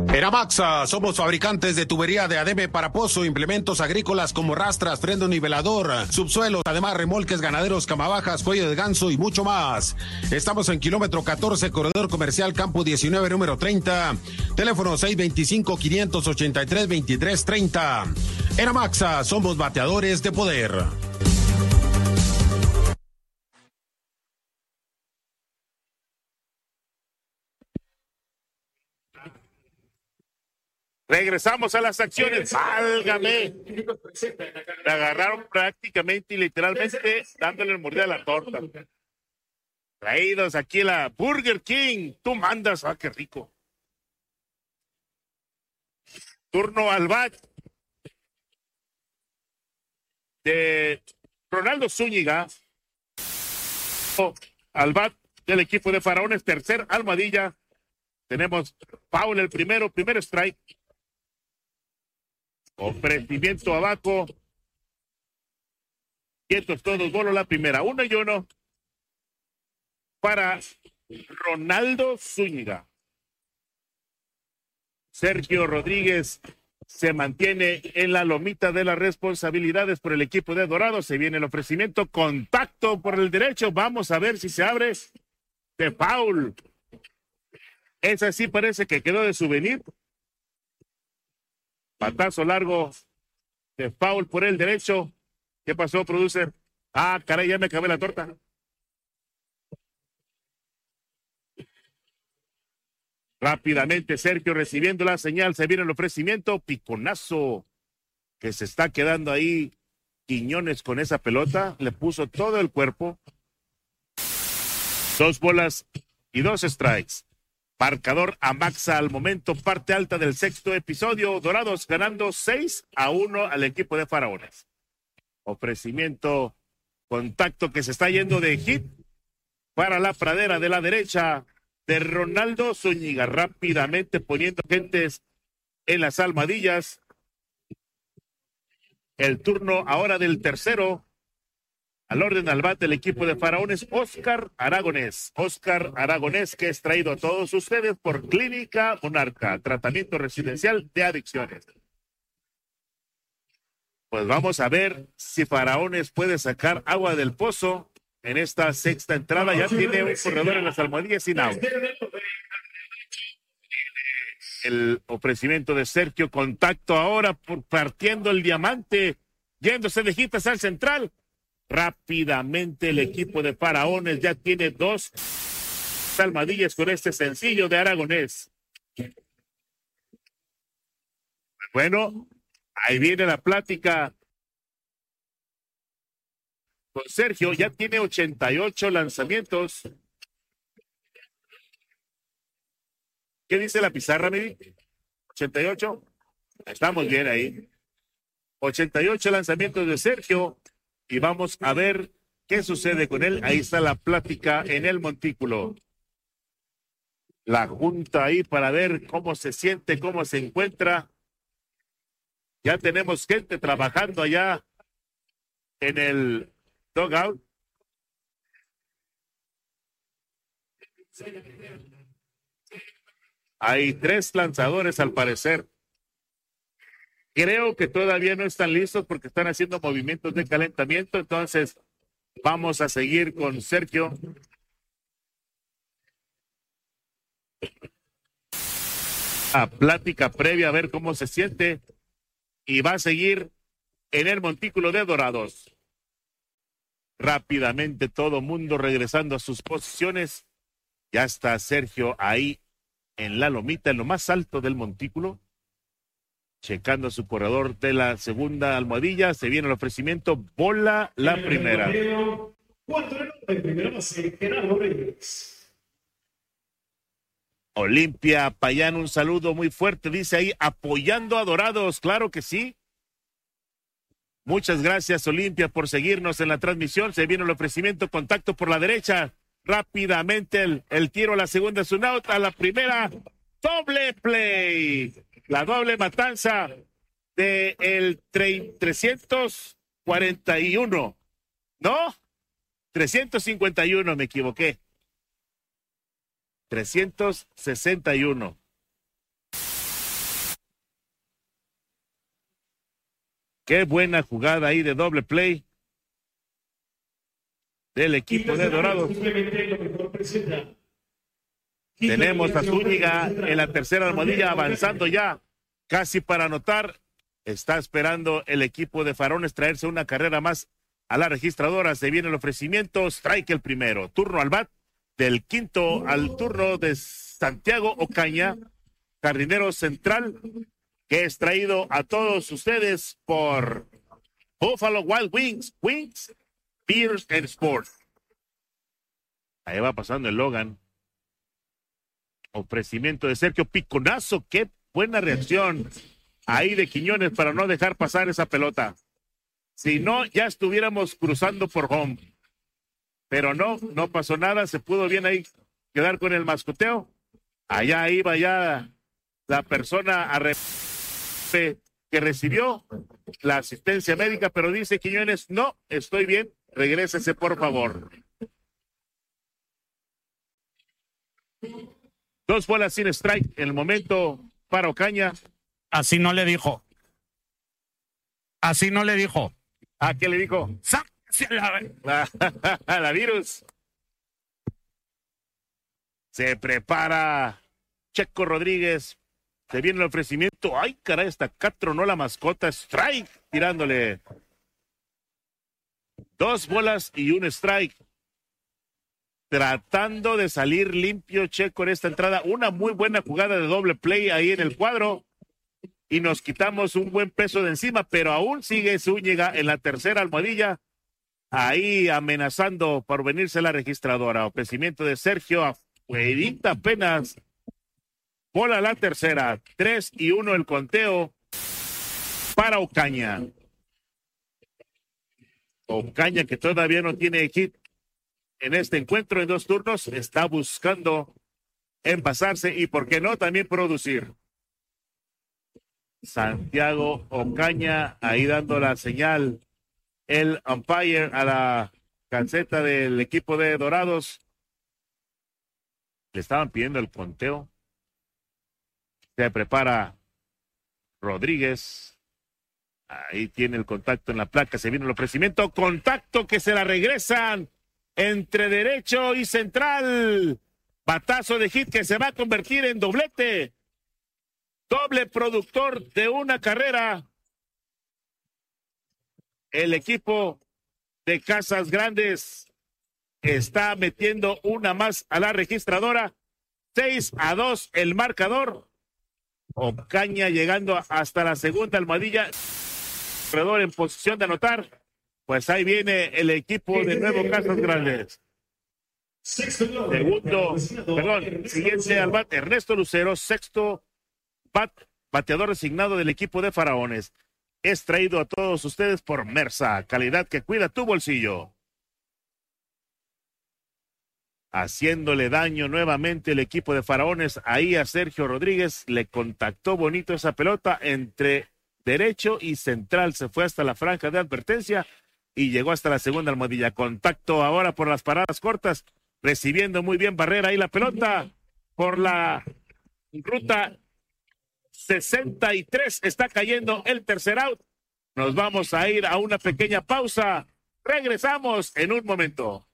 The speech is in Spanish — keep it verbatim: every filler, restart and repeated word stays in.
Eramaxa, somos fabricantes de tubería de ademe para pozo, implementos agrícolas como rastras, freno nivelador, subsuelos, además remolques ganaderos, camabajas, cuello de ganso y mucho más. Estamos en kilómetro catorce, corredor comercial Campo diecinueve, número treinta, teléfono seis veinticinco, quinientos ochenta y tres, veintitrés treinta. Eramaxa, somos bateadores de poder. Regresamos a las acciones. ¡Válgame! Me agarraron prácticamente y literalmente dándole el mordida a la torta. Traídos aquí a la Burger King. Tú mandas. ¡Ah, qué rico! Turno al bat de Ronaldo Zúñiga. Al bat del equipo de Faraones. Tercer almohadilla. Tenemos Paul el primero. Primer strike. Ofrecimiento abajo. Quietos todos, bolo la primera. Uno y uno para Ronaldo Zúñiga. Sergio Rodríguez se mantiene en la lomita de las responsabilidades por el equipo de Dorados. Se viene el ofrecimiento. Contacto por el derecho. Vamos a ver si se abre. De Paul. Esa sí parece que quedó de souvenir. Patazo largo de foul por el derecho. ¿Qué pasó, producer? Ah, caray, ya me acabé la torta. Rápidamente Sergio recibiendo la señal. Se viene el ofrecimiento. Piconazo que se está quedando ahí. Quiñones con esa pelota. Le puso todo el cuerpo. Dos bolas y dos strikes. Marcador Amaxa al momento, parte alta del sexto episodio. Dorados ganando seis a uno al equipo de Faraones. Ofrecimiento, contacto que se está yendo de hit para la pradera de la derecha de Ronaldo Zúñiga. Rápidamente poniendo gentes en las almohadillas. El turno ahora del tercero. Al orden al bat del equipo de Faraones, Oscar Aragonés. Oscar Aragonés, que es traído a todos ustedes por Clínica Monarca, tratamiento residencial de adicciones. Pues vamos a ver si Faraones puede sacar agua del pozo en esta sexta entrada. Ya tiene un corredor en las almohadillas sin agua. El ofrecimiento de Sergio, contacto ahora por partiendo el diamante, yéndose de jitas al central. Rápidamente el equipo de Faraones ya tiene dos almohadillas con este sencillo de Aragonés. Bueno, ahí viene la plática con Sergio. Ya tiene ochenta y ocho lanzamientos. ¿Qué dice la pizarra, Miri? ochenta y ocho. Estamos bien ahí. ochenta y ocho lanzamientos de Sergio. Y vamos a ver qué sucede con él. Ahí está la plática en el montículo. La junta ahí para ver cómo se siente, cómo se encuentra. Ya tenemos gente trabajando allá en el dugout. Hay tres lanzadores al parecer. Creo que todavía no están listos porque están haciendo movimientos de calentamiento. Entonces, vamos a seguir con Sergio. A plática previa a ver cómo se siente. Y va a seguir en el montículo de Dorados. Rápidamente todo mundo regresando a sus posiciones. Ya está Sergio ahí en la lomita, en lo más alto del montículo. Checando su corredor de la segunda almohadilla. Se viene el ofrecimiento. Bola la primera. Olimpia Payán, un saludo muy fuerte. Dice ahí, apoyando a Dorados. Claro que sí. Muchas gracias, Olimpia, por seguirnos en la transmisión. Se viene el ofrecimiento. Contacto por la derecha. Rápidamente el, el tiro a la segunda es un out. A la primera, doble play. La doble matanza de el trescientos cuarenta y uno. ¿No? trescientos cincuenta y uno, me equivoqué. trescientos sesenta y uno. Qué buena jugada ahí de doble play del equipo de Dorados. Tenemos a Zúñiga en la tercera almohadilla avanzando ya casi para anotar. Está esperando el equipo de Faraones traerse una carrera más a la registradora. Se viene el ofrecimiento. Strike el primero. Turno al bat del quinto al turno de Santiago Ocaña, jardinero central, que es traído a todos ustedes por Buffalo Wild Wings, Wings, Beers and Sports. Ahí va pasando el Logan. Ofrecimiento de Sergio, piconazo, qué buena reacción ahí de Quiñones para no dejar pasar esa pelota. Si no, ya estuviéramos cruzando por home. Pero no, no pasó nada, se pudo bien ahí quedar con el mascoteo. Allá iba ya la persona a re que recibió la asistencia médica, pero dice Quiñones, no, estoy bien, regrésese por favor. Dos bolas sin strike en el momento para Ocaña. Así no le dijo. Así no le dijo. ¿A qué le dijo? ¡Sáquese la... La, la virus. Se prepara Checo Rodríguez. Se viene el ofrecimiento. Ay, caray, hasta acá tronó la mascota. Strike, tirándole. Dos bolas y un strike. Tratando de salir limpio Checo en esta entrada. Una muy buena jugada de doble play ahí en el cuadro. Y nos quitamos un buen peso de encima, pero aún sigue Zúñiga en la tercera almohadilla. Ahí amenazando por venirse la registradora. Ofrecimiento de Sergio. Afuerita apenas. Bola la tercera. Tres y uno el conteo para Ocaña. Ocaña, que todavía no tiene hit en este encuentro en dos turnos, está buscando envasarse y, por qué no, también producir. Santiago Ocaña ahí dando la señal, el umpire a la calceta del equipo de Dorados. Le estaban pidiendo el conteo. Se prepara Rodríguez. Ahí tiene el contacto en la placa. Se viene el ofrecimiento. Contacto que se la regresan entre derecho y central. Batazo de hit que se va a convertir en doblete. Doble productor de una carrera. El equipo de Casas Grandes está metiendo una más a la registradora. Seis a dos el marcador. Ocaña llegando hasta la segunda almohadilla. Corredor en posición de anotar. Pues ahí viene el equipo de nuevo Casas Grandes. Segundo, perdón, siguiente al bat, Ernesto Lucero, sexto bat, bateador designado del equipo de Faraones. Es traído a todos ustedes por Mersa, calidad que cuida tu bolsillo. Haciéndole daño nuevamente el equipo de Faraones ahí a Sergio Rodríguez. Le contactó bonito esa pelota entre derecho y central. Se fue hasta la franja de advertencia y llegó hasta la segunda almohadilla. Contacto ahora por las paradas cortas. Recibiendo muy bien Barrera ahí la pelota por la ruta sesenta y tres. Está cayendo el tercer out. Nos vamos a ir a una pequeña pausa. Regresamos en un momento.